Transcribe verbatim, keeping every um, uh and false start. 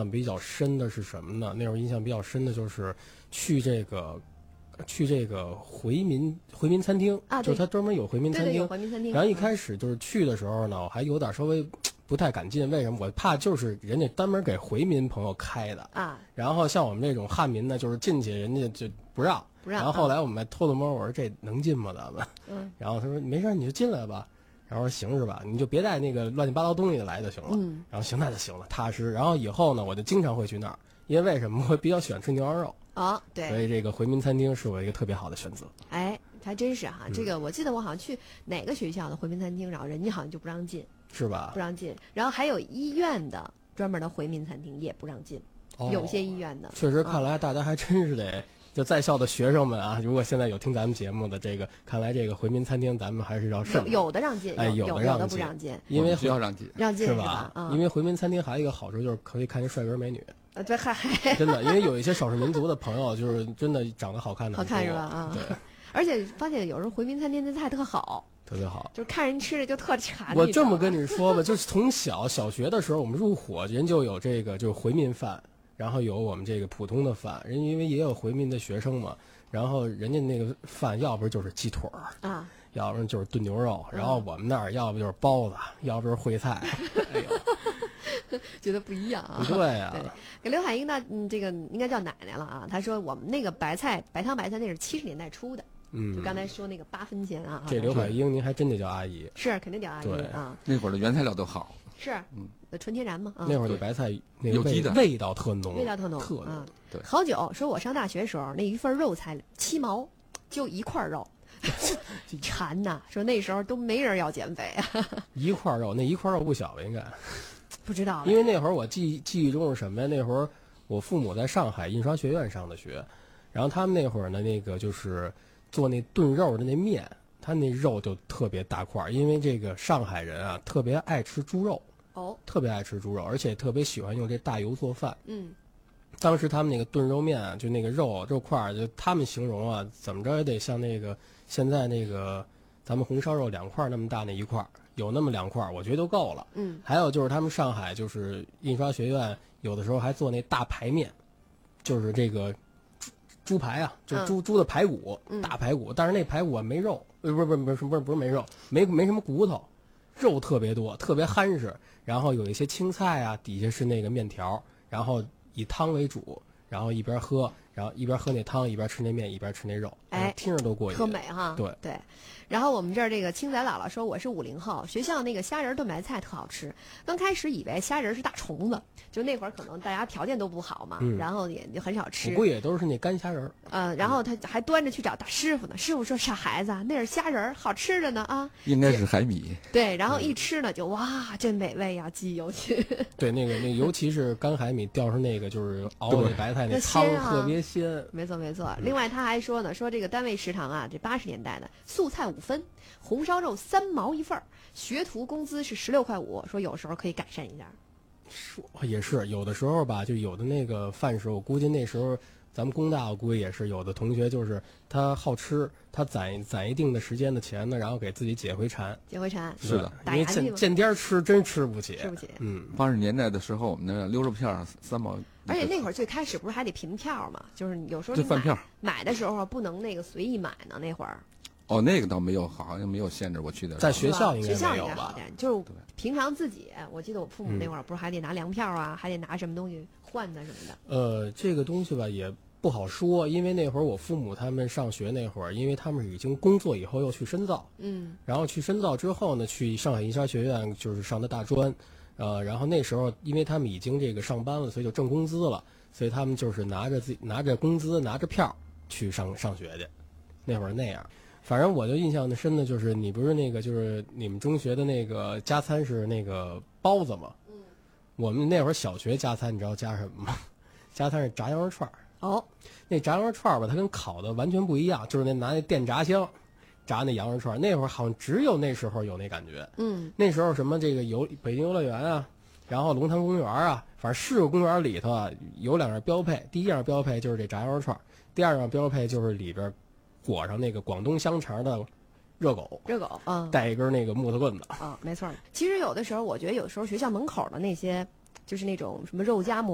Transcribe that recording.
比较深的是什么呢？那会儿印象比较深的就是去这个去这个回民回民餐厅啊， 就是他专门有回民餐厅， 对对有回民餐厅。 然后一开始就是去的时候呢，我还有点稍微不太敢进，为什么？我怕就是人家专门给回民朋友开的啊。然后像我们这种汉民呢，就是进去人家就不让， 不让。 然后后来我们还偷偷摸，我说这能进吗？咱们， 嗯。 然后他说没事，你就进来吧。然后说行是吧？你就别带那个乱七八糟东西来就行了。 嗯。 然后行那就行了，踏实。然后以后呢，我就经常会去那儿，因为为什么？我比较喜欢吃牛羊肉。 哦，对。 所以这个回民餐厅是我一个特别好的选择。 哎，还真是哈，这个我记得我好像去哪个学校的回民餐厅，然后人家好像就不让进， 是吧？ 不让进。然后还有医院的专门的回民餐厅也不让进， 哦、 有些医院的。 确实，看来大家还真是得。就在校的学生们啊，如果现在有听咱们节目的这个，看来这个回民餐厅咱们还是要慎。 有有的让进， 哎， 有的让的不让进， 因为需要让进， 让进是吧？ 嗯、 因为回民餐厅还有一个好处就是可以看见帅哥美女。 呃，对，嗨嗨， 真的，因为有一些少数民族的朋友，就是真的长得好看的， 好看是吧？啊， 对。 而且发现有时候回民餐厅的菜特好， 特别好， 就是看人吃的就特馋。 我这么跟你说吧，就是从小小学的时候，我们入伙人就有这个就是回民饭，然后有我们这个普通的饭，人因为也有回民的学生嘛。然后人家那个饭要不就是鸡腿儿啊， 要不然就是炖牛肉，然后我们那儿要不就是包子，要不就是烩菜，哎呦， 觉得不一样啊。 对啊， 对，给刘海英呢，嗯，这个应该叫奶奶了啊。她说我们那个白菜白汤白菜那是七十年代出的， 嗯， 就刚才说那个八分钱啊。 这刘海英您还真得叫阿姨， 是肯定叫阿姨啊。 那会儿的原材料都好， 是，嗯，纯天然嘛。啊、 那会儿的白菜那有机的味道特浓， 味道特浓， 特浓。 啊对， 好久说我上大学时候那一份肉才七毛，就一块肉，馋呐！说那时候都没人要减肥啊。 一块肉，那一块肉不小吧？应该不知道， 因为那会儿我记记忆中是什么呀？那会儿我父母在上海印刷学院上的学，然后他们那会儿呢，那个就是做那炖肉的那面，他那肉就特别大块，因为这个上海人啊特别爱吃猪肉， 哦， 特别爱吃猪肉，而且特别喜欢用这大油做饭， 嗯。 当时他们那个炖肉面啊，就那个肉肉块儿，就他们形容啊，怎么着也得像那个现在那个咱们红烧肉两块那么大那一块，有那么两块，我觉得就够了。 嗯。 还有就是他们上海就是印刷学院，有的时候还做那大排面，就是这个猪猪排啊，就猪、嗯、猪的排骨，大排骨，但是那排骨啊没肉，不是不是不是不是不是没肉，没没什么骨头，肉特别多，特别憨实，然后有一些青菜啊，底下是那个面条，然后。以汤为主，然后一边喝，然后一边喝那汤，一边吃那面，一边吃那肉， 哎， 听着都过瘾， 特美哈。 对对。然后我们这儿这个青仔姥姥说我是五零后，学校那个虾仁炖白菜特好吃。刚开始以为虾仁是大虫子，就那会儿可能大家条件都不好嘛， 嗯、 然后也就很少吃。 我估计也都是那干虾仁。 呃，然后他还端着去找大师傅呢。师傅说：“傻孩子，那是虾仁，好吃的呢啊。” 应该是海米。 对，然后一吃呢，就哇，真美味呀，记忆犹新。 对，那个那尤其是干海米调上那个就是熬的白菜那汤特别鲜。 没错没错。另外他还说呢，说这个单位食堂啊，这八十年代的素菜五分，红烧肉三毛一份儿，学徒工资是十六块五，说有时候可以改善一下。 说也是有的时候吧，就有的那个饭食，我估计那时候咱们工大，我估计也是有的同学就是他好吃，他攒攒一定的时间的钱呢，然后给自己解回馋。 解回馋是的， 因为见见天吃真吃不起， 吃不起。 嗯， 八十年代的时候，我们那溜肉片三毛。 而且那会儿最开始不是还得凭票嘛，就是有时候就饭票买的时候不能那个随意买呢，那会儿。 哦，那个倒没有，好像没有限制。我去的在学校应该学校没有吧？ 就是平常自己，我记得我父母那会儿不是还得拿粮票啊，嗯、还得拿什么东西换的什么的。 呃，这个东西吧也不好说，因为那会儿我父母他们上学那会儿，因为他们已经工作以后又去深造， 嗯， 然后去深造之后呢，去上海印刷学院就是上的大专，呃，然后那时候因为他们已经这个上班了，所以就挣工资了，所以他们就是拿着自己拿着工资拿着票去上上学去，那会儿那样。反正我就印象深的就是，你不是那个就是你们中学的那个加餐是那个包子吗？ 嗯， 我们那会儿小学加餐，你知道加什么吗？加餐是炸羊肉串儿。 哦， 那炸羊肉串儿吧，它跟烤的完全不一样，就是那拿那电炸箱炸那羊肉串儿，那会儿好像只有那时候有那感觉。 嗯， 那时候什么这个游北京游乐园啊，然后龙潭公园啊，反正是个公园里头啊有两样标配，第一样标配就是这炸羊肉串儿，第二样标配就是里边裹上那个广东香肠的热狗， 热狗，嗯， 带一根那个木头棍子， 啊，没错。其实有的时候，我觉得有时候学校门口的那些，就是那种什么肉夹馍。